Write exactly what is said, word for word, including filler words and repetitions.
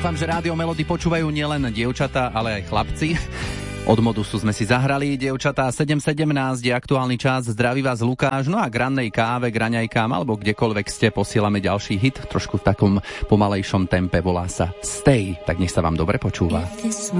Dúfam, že Rádio Melody počúvajú nielen dievčatá, ale aj chlapci. Od Modusu sme si zahrali, dievčatá, sedem sedemnásť je aktuálny čas. Zdraví vás Lukáš, no a k rannej káve, k raňajkám alebo kdekoľvek ste, posielame ďalší hit, trošku v takom pomalejšom tempe, volá sa Stay, tak nech sa vám dobre počúva.